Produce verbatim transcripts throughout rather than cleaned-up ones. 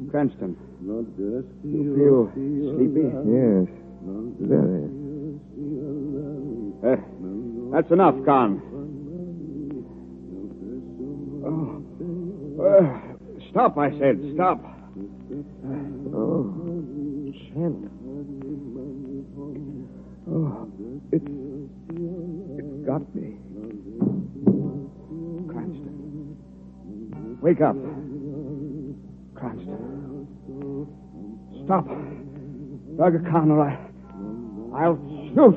Cranston. You feel sleepy? Yes. Very. Uh, that's enough, Khan. Oh. Uh, stop, I said. Stop. Oh. Chant. Oh. It. It got me. Cranston. Wake up. Cranston. Stop. Durga Khan, or I... I'll shoot.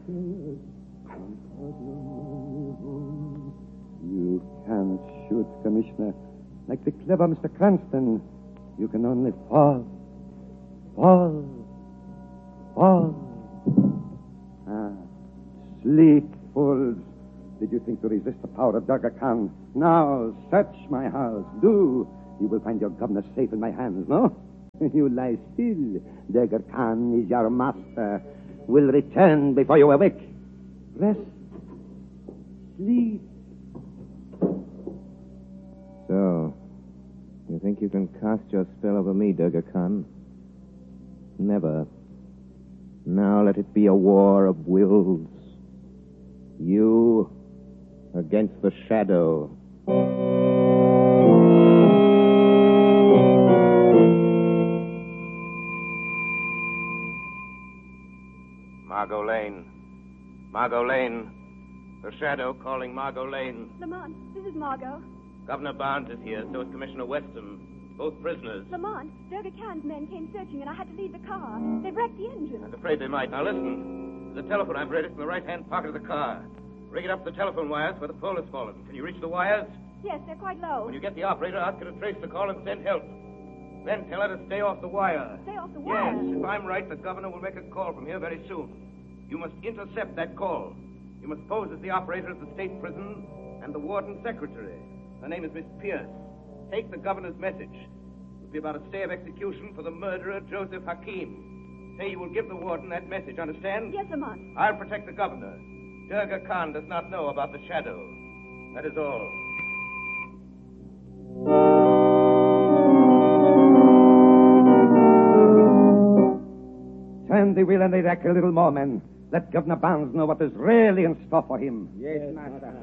You can't shoot, Commissioner. Like the clever Mister Cranston, you can only fall. Fall. Fall. Ah. Sleep, fools. Did you think to resist the power of Durga Khan? Now, search my house. Do. You will find your governor safe in my hands, no? You lie still. Durga Khan is your master. Will return before you awake. Rest. Sleep. So, you think you can cast your spell over me, Durga Khan? Never. Now let it be a war of wills. You against the shadow. Margot Lane. Margot Lane. The shadow calling Margot Lane. Lamont, this is Margot. Governor Barnes is here, so is Commissioner Weston. Both prisoners. Lamont, Durga Khan's men came searching, and I had to leave the car. They've wrecked the engine. I was afraid they might. Now listen. The telephone apparatus in the right-hand pocket of the car. Rig it up the telephone wires where the pole has fallen. Can you reach the wires? Yes, they're quite low. When you get the operator, ask her to trace the call and send help. Then tell her to stay off the wire. Stay off the wire? Yes, if I'm right, the governor will make a call from here very soon. You must intercept that call. You must pose as the operator of the state prison and the warden secretary. Her name is Miss Pierce. Take the governor's message. It will be about a stay of execution for the murderer, Joseph Hakim. Say you will give the warden that message, understand? Yes, Lamont. I'll protect the governor. Durga Khan does not know about the shadow. That is all. Turn the wheel and the rack a little more, men. Let Governor Barnes know what is really in store for him. Yes, master.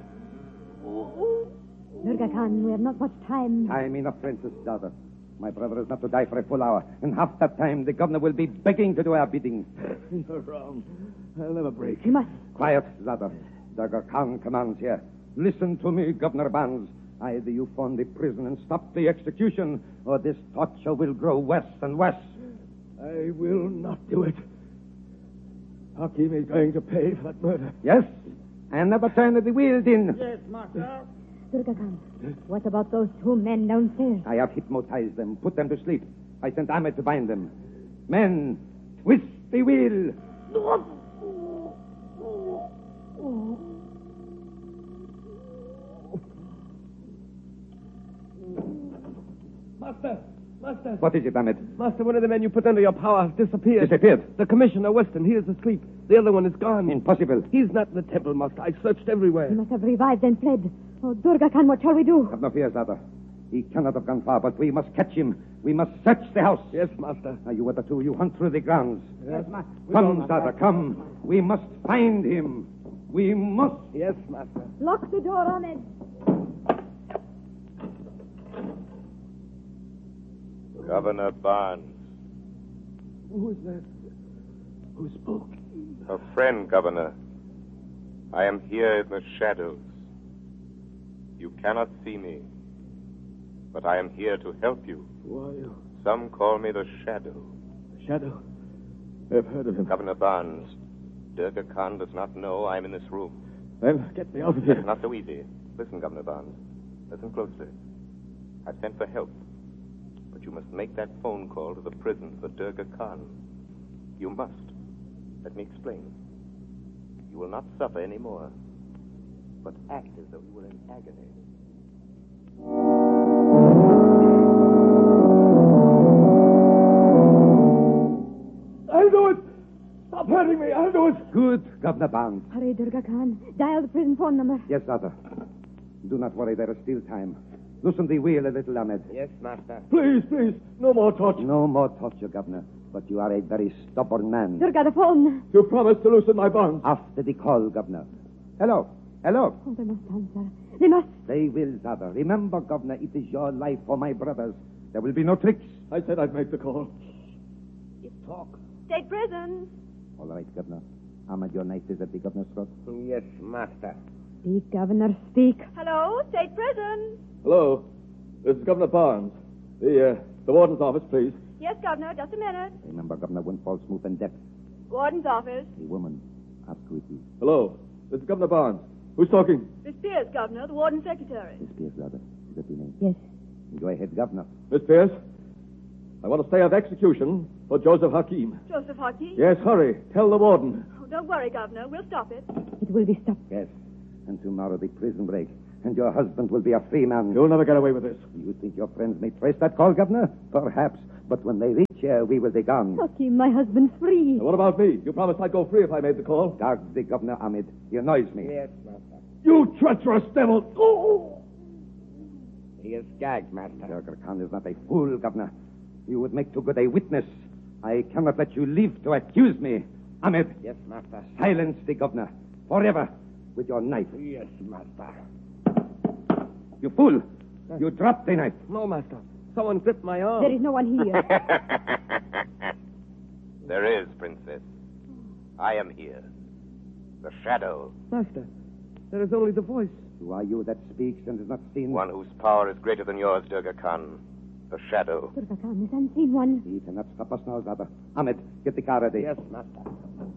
Durga Khan, we have not much time. Time enough, Princess daughter. My brother is not to die for a full hour. In half that time, the governor will be begging to do our bidding. You're wrong. I'll never break. You must. Quiet, Zadar. Durga Khan commands here. Listen to me, Governor Barnes. Either you form the prison and stop the execution, or this torture will grow worse and worse. I will not do it. Hakim is going to pay for that murder. Yes? And never turn the wheels in. Yes, master. Durga Khan, what about those two men downstairs? I have hypnotized them, put them to sleep. I sent Ahmed to bind them. Men, twist the wheel. Master, master. What is it, Ahmed? Master, one of the men you put under your power has disappeared. Disappeared? The Commissioner Weston, he is asleep. The other one is gone. Impossible. He's not in the temple, master. I searched everywhere. He must have revived and fled. Oh, Durga Khan, what shall we do? Have no fear, Zada. He cannot have gone far, but we must catch him. We must search the house. Yes, master. Now, you other two, you hunt through the grounds. Yes, master. Come, Zada, come. We must find him. We must. Yes, master. Lock the door, Ahmed. Governor Barnes. Who is that? Who spoke? A friend, Governor. I am here in the shadows. You cannot see me, but I am here to help you. Who are you? Some call me the Shadow. Shadow? I've heard of him. Governor Barnes, Durga Khan does not know I'm in this room. Well, get me out of here. Not so easy. Listen, Governor Barnes. Listen closely. I've sent for help, but you must make that phone call to the prison for Durga Khan. You must. Let me explain. You will not suffer any more, but act as though you were in agony. I'll do it! Stop hurting me! I'll do it! Good, Governor Barnes. Hurry, Durga Khan. Dial the prison phone number. Yes, Zada. Do not worry, there is still time. Loosen the wheel a little, Ahmed. Yes, master. Please, please, no more torture. No more torture, Governor. But you are a very stubborn man. Durga, the phone. You promised to loosen my bonds. After the call, Governor. Hello. Hello. Oh, they must answer. They must. They will, Zada. Remember, Governor, it is your life for my brothers. There will be no tricks. I said I'd make the call. You talk. State prison. All right, Governor. Ahmed, your knife is at the governor's throat. Yes, master. Speak, Governor, speak. Hello, state prison. Hello. This is Governor Barnes. The, uh, the warden's office, please. Yes, Governor, just a minute. Remember, Governor, one false move and death. Warden's office. A woman. Ask who it is. Hello. This is Governor Barnes. Who's talking? Miss Pierce, Governor, the warden's secretary. Miss Pierce, rather. Is that your name? Yes. Go ahead, Governor. Miss Pierce, I want to stay of execution for Joseph Hakim. Joseph Hakim? Yes, hurry. Tell the warden. Oh, don't worry, Governor. We'll stop it. It will be stopped. Yes. And tomorrow the prison break. And your husband will be a free man. You'll never get away with this. You think your friends may trace that call, Governor? Perhaps. But when they reach here, we will be gone. Hakim, my husband's free. Now, what about me? You promised I'd go free if I made the call. Dog the Governor, Ahmed. He annoys me. Yes, master. You treacherous devil! Oh! He is gagged, master. Durga Khan is not a fool, Governor. You would make too good a witness. I cannot let you live to accuse me. Ahmed. Yes, master. Silence the Governor. Forever. With your knife. Yes, master. You fool. You dropped the knife. No, master. Someone gripped my arm. There is no one here. There is, Princess. I am here. The Shadow. Master, there is only the voice. Who are you that speaks and is not seen? One whose power is greater than yours, Durga Khan. The Shadow. Durga Khan is unseen one. He cannot stop us now, Zada. Ahmed, get the car ready. Yes, master.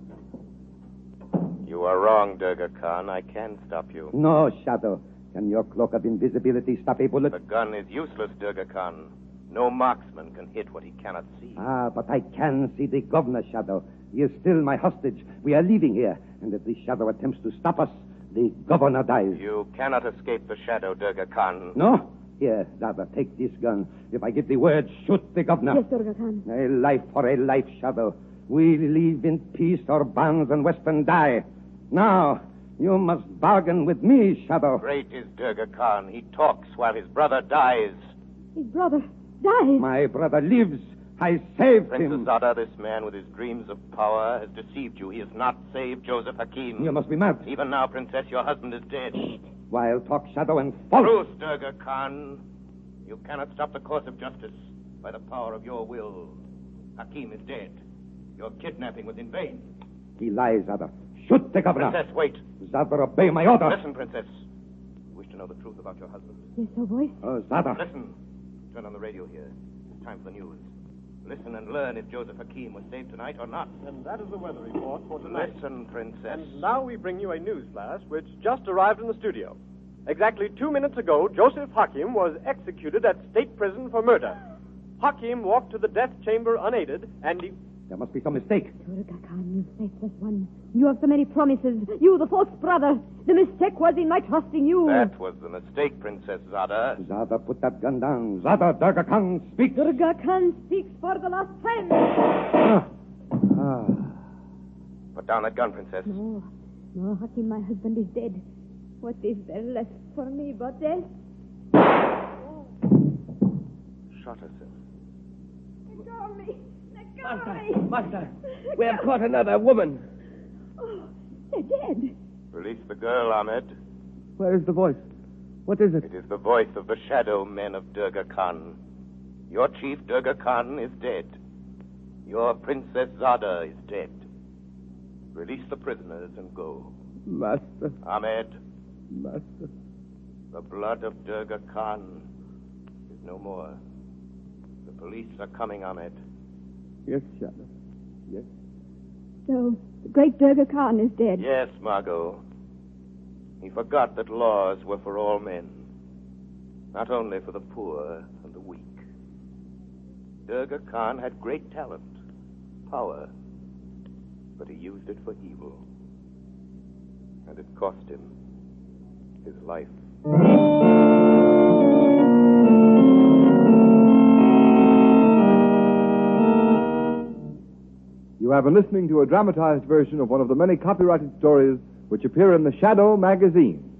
You are wrong, Durga Khan. I can stop you. No, Shadow. Can your cloak of invisibility stop a bullet? The gun is useless, Durga Khan. No marksman can hit what he cannot see. Ah, but I can see the Governor, Shadow. He is still my hostage. We are leaving here. And if the Shadow attempts to stop us, the Governor dies. You cannot escape the Shadow, Durga Khan. No? Here, Zada, take this gun. If I give the word, shoot the Governor. Yes, Durga Khan. A life for a life, Shadow. We live in peace or bonds and Western die. Now, you must bargain with me, Shadow. Great is Durga Khan. He talks while his brother dies. His brother died. My brother lives. I saved Princess him. Zada, this man with his dreams of power has deceived you. He has not saved Joseph Hakim. You must be mad. Even now, Princess, your husband is dead. Wild talk, Shadow, and false. Truth, Durga Khan. You cannot stop the course of justice by the power of your will. Hakim is dead. Your kidnapping was in vain. He lies, Zada. Shoot the Governor. Princess, wait. Zada, obey my order. Listen, Princess. You wish to know the truth about your husband? Yes, her voice. Oh, Zada. Listen. Turn on the radio here. It's time for the news. Listen and learn if Joseph Hakim was saved tonight or not. And that is the weather report for tonight. Listen, Princess. And now we bring you a news flash which just arrived in the studio. Exactly two minutes ago, Joseph Hakim was executed at state prison for murder. Hakim walked to the death chamber unaided, and he... There must be some mistake. Durga Khan, you faithless one. You have so many promises. You, the false brother. The mistake was in my trusting you. That was the mistake, Princess Zada. Zada, put that gun down. Zada, Durga Khan, speak. Durga Khan speaks for the last time. Ah. Ah. Put down that gun, Princess. No, no, Hakim, my husband is dead. What is there left for me but death? Shot herself. Let go of me. Let go Master, of me. master, we have caught another woman. Oh, they're dead. Release the girl, Ahmed. Where is the voice? What is it? It is the voice of the shadow men of Durga Khan. Your chief, Durga Khan, is dead. Your Princess Zada is dead. Release the prisoners and go. Master, Ahmed, master. the blood of Durga Khan is no more. The police are coming, Ahmed. Yes, Shadow. Yes. So, the great Durga Khan is dead. Yes, Margot. He forgot that laws were for all men, not only for the poor and the weak. Durga Khan had great talent, power, but he used it for evil. And it cost him his life. You have been listening to a dramatized version of one of the many copyrighted stories which appear in the Shadow magazine.